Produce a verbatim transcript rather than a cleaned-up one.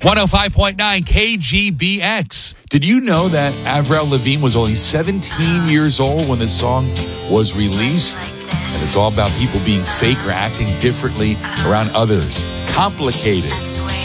one oh five point nine K G B X. Did you know that Avril Lavigne was only seventeen years old when this song was released? And it's all about people being fake or acting differently around others. Complicated.